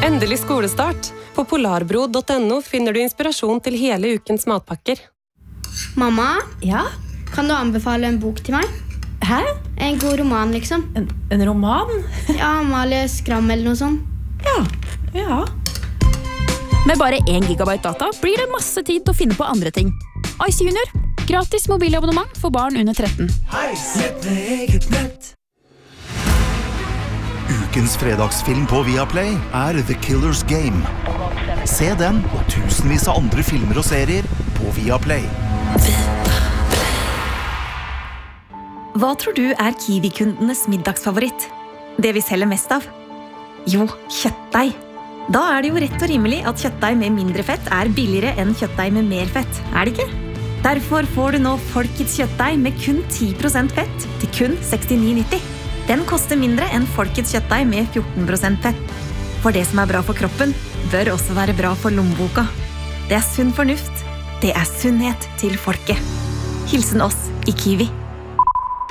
Endelig skolestart. På polarbro.no finner du inspirasjon til hele ukens matpakker. Mamma, Ja? kan du anbefale en bok til meg? Hæ? En god roman, liksom. En roman? Ja, Amalie Skram eller noe sånt. Ja. Med bare 1 gigabyte data blir det masse tid til å finne på andre ting. Ice Junior. Gratis mobilabonnement for barn under 13. Ukens fredagsfilm på Viaplay The Killer's Game. Se den og tusenvis av andre filmer og serier på Viaplay. Hva tror du Kiwi-kundenes middagsfavoritt? Det vi selger mest av? Jo, kjøttdeig. Da det jo rett og rimelig at kjøttdeig med mindre fett billigere enn kjøttdeig med mer fett, det ikke? Derfor får du nå Folkets kjøttdeig med kun 10% fett til kun 69,90. Den koster mindre enn Folkets kjøttdeig med 14% fett. For det som bra for kroppen, bør også være bra for lommeboka. Det sunn fornuft. Det sunnhet til folket. Hilsen oss i Kiwi.